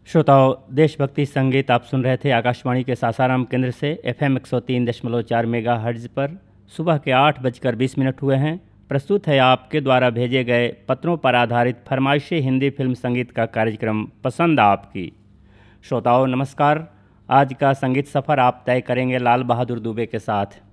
श्रोताओं, देशभक्ति संगीत आप सुन रहे थे आकाशवाणी के सासाराम केंद्र से FM 103.4 मेगाहर्ट्ज़ पर। सुबह के 8:20 हुए हैं। प्रस्तुत है आपके द्वारा भेजे गए पत्रों पर आधारित फरमाइशी हिंदी फिल्म संगीत का कार्यक्रम पसंद आपकी। श्रोताओं नमस्कार। आज का संगीत सफ़र आप तय करेंगे लाल बहादुर दुबे के साथ।